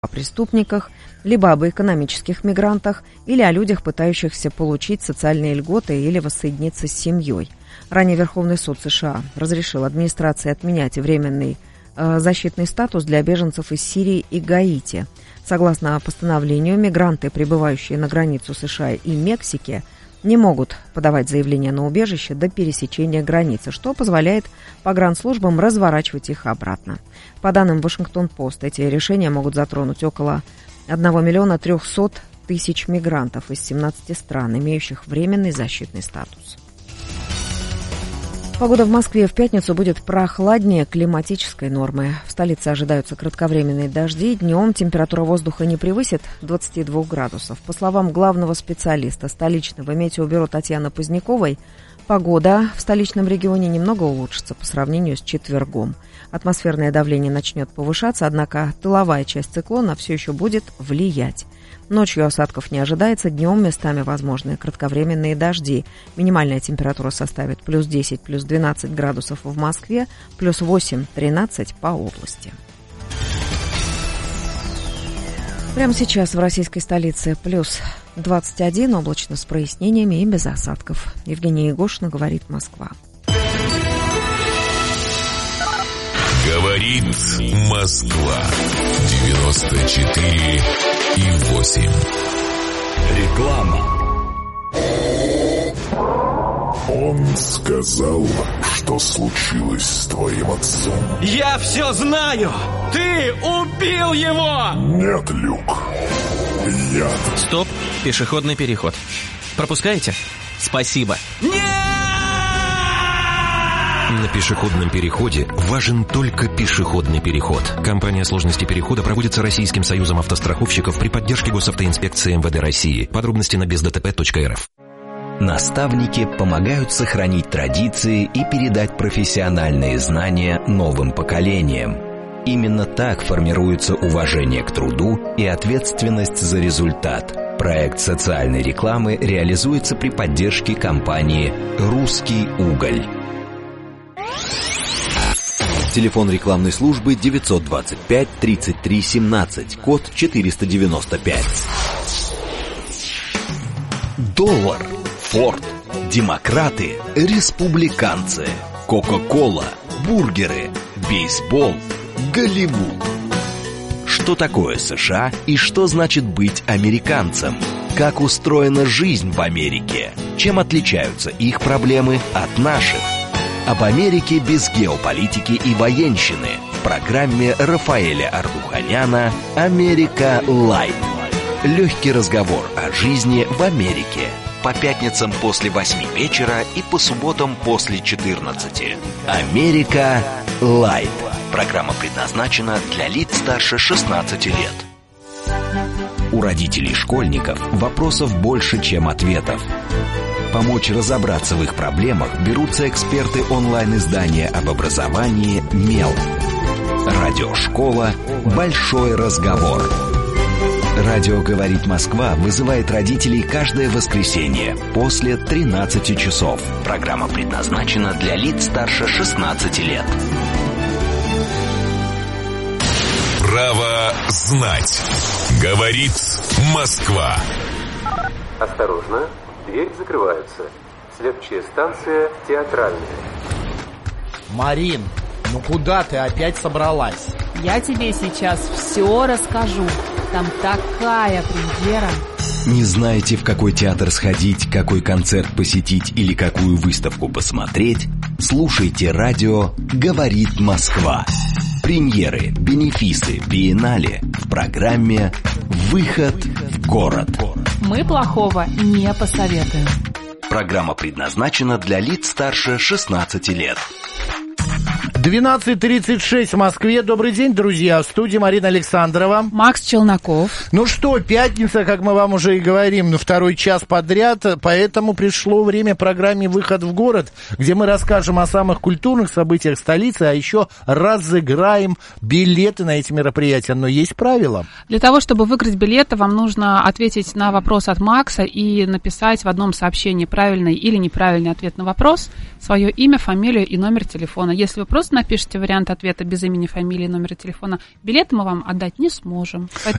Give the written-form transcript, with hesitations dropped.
о преступниках, либо об экономических мигрантах или о людях, пытающихся получить социальные льготы или воссоединиться с семьей. Ранее Верховный суд США разрешил администрации отменять временный защитный статус для беженцев из Сирии и Гаити. Согласно постановлению, мигранты, прибывающие на границу США и Мексики, не могут подавать заявление на убежище до пересечения границы, что позволяет погранслужбам разворачивать их обратно. По данным Вашингтон-Пост, эти решения могут затронуть около 1 300 000 мигрантов из 17 стран, имеющих временный защитный статус. Погода в Москве в пятницу будет прохладнее климатической нормы. В столице ожидаются кратковременные дожди. Днем температура воздуха не превысит 22 градусов. По словам главного специалиста столичного метеобюро Татьяны Поздняковой, погода в столичном регионе немного улучшится по сравнению с четвергом. Атмосферное давление начнет повышаться, однако тыловая часть циклона все еще будет влиять. Ночью осадков не ожидается, днем местами возможны кратковременные дожди. Минимальная температура составит плюс 10, плюс 12 градусов в Москве, плюс 8-13 по области. Прямо сейчас в российской столице плюс 21, облачно с прояснениями и без осадков. Евгения Егошина, говорит Москва. Говорит Москва. 94,8. Реклама. Он сказал, что случилось с твоим отцом. Я все знаю! Ты убил его! Нет, Люк. Я... Стоп, пешеходный переход. Пропускаете? Спасибо. Нет! На пешеходном переходе важен только пешеходный переход. Кампания сложности перехода проводится Российским союзом автостраховщиков при поддержке Госавтоинспекции МВД России. Подробности на бездтп.рф. Наставники помогают сохранить традиции и передать профессиональные знания новым поколениям. Именно так формируется уважение к труду и ответственность за результат. Проект социальной рекламы реализуется при поддержке компании «Русский уголь». Телефон рекламной службы 925 33 17, код 495. Доллар, Форд, демократы, республиканцы, Кока-кола, бургеры, бейсбол, Голливуд. Что такое США и что значит быть американцем? Как устроена жизнь в Америке? Чем отличаются их проблемы от наших? Об Америке без геополитики и военщины в программе Рафаэля Ардуханяна «Америка Лайт». Легкий разговор о жизни в Америке. По пятницам после 8 вечера и по субботам после 14. «Америка Лайт». Программа предназначена для лиц старше 16 лет. У родителей школьников вопросов больше, чем ответов. Помочь разобраться в их проблемах берутся эксперты онлайн-издания об образовании «Мел». Радиошкола «Большой разговор». Радио «Говорит Москва» вызывает родителей каждое воскресенье после 13 часов. Программа предназначена для лиц старше 16 лет. Право знать. Говорит Москва. Осторожно, двери закрываются. Следующая станция Театральная. Марин, ну куда ты опять собралась? Я тебе сейчас все расскажу. Там такая премьера. Не знаете, в какой театр сходить, какой концерт посетить или какую выставку посмотреть? Слушайте радио «Говорит Москва». Премьеры, бенефисы, биеннале в программе «Выход в город». Мы плохого не посоветуем. Программа предназначена для лиц старше 16 лет. 12:36 в Москве. Добрый день, друзья. В студии Марина Александрова. Макс Челноков. Ну что, пятница, как мы вам уже и говорим, второй час подряд, поэтому пришло время программе «Выход в город», где мы расскажем о самых культурных событиях столицы, а еще разыграем билеты на эти мероприятия. Но есть правила. Для того, чтобы выиграть билеты, вам нужно ответить на вопрос от Макса и написать в одном сообщении правильный или неправильный ответ на вопрос, свое имя, фамилию и номер телефона. Если вы просто просто напишите вариант ответа без имени, фамилии, номера телефона. Билеты мы вам отдать не сможем.